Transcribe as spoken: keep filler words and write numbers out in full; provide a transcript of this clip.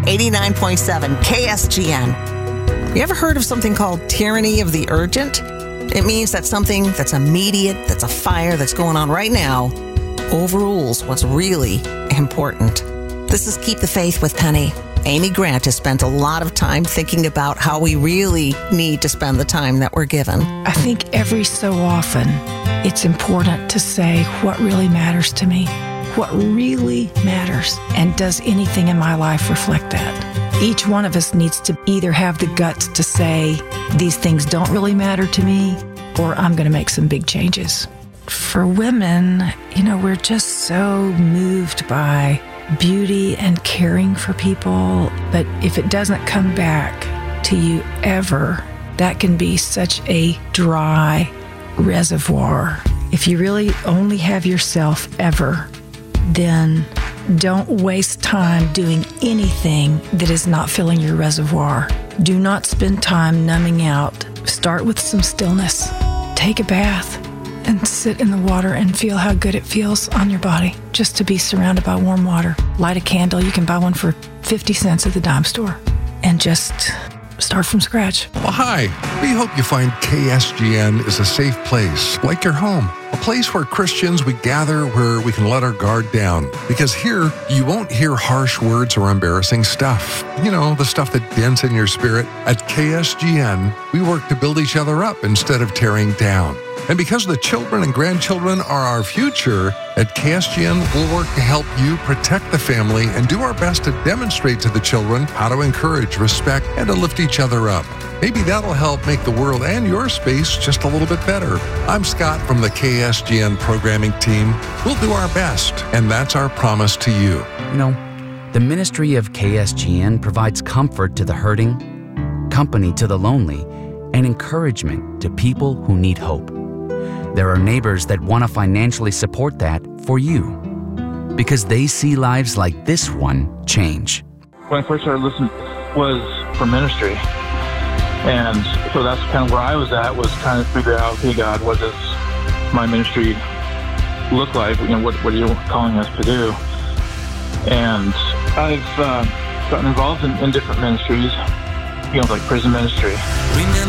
eighty-nine point seven K S G N. You ever heard of something called tyranny of the urgent? It means that something that's immediate, that's a fire that's going on right now, overrules what's really important. This is Keep the Faith with Penny. Amy Grant has spent a lot of time thinking about how we really need to spend the time that we're given. I think every so often it's important to say what really matters to me, what really matters, and does anything in my life reflect that? Each one of us needs to either have the guts to say, these things don't really matter to me, or I'm going to make some big changes. For women, you know, we're just so moved by beauty and caring for people, but if it doesn't come back to you ever, that can be such a dry reservoir. If you really only have yourself ever, then don't waste time doing anything that is not filling your reservoir. Do not spend time numbing out. Start with some stillness. Take a bath and sit in the water and feel how good it feels on your body just to be surrounded by warm water. Light a candle. You can buy one for fifty cents at the dime store and just start from scratch. Well, hi. We hope you find K S G N is a safe place, like your home. A place where Christians, we gather where we can let our guard down. Because here, you won't hear harsh words or embarrassing stuff. You know, the stuff that dents in your spirit. At K S G N, we work to build each other up instead of tearing down. And because the children and grandchildren are our future, at K S G N, we'll work to help you protect the family and do our best to demonstrate to the children how to encourage, respect, and to lift each other up. Maybe that'll help make the world and your space just a little bit better. I'm Scott from the K S G N programming team. We'll do our best, and that's our promise to you. You know, the ministry of K S G N provides comfort to the hurting, company to the lonely, and encouragement to people who need hope. There are neighbors that want to financially support that for you because they see lives like this one change. When I first started listening was for ministry. And so that's kind of where I was at, was trying to figure out, hey, God, what does my ministry look like? You know, what, what are you calling us to do? And I've uh, gotten involved in, in different ministries, you know, like prison ministry.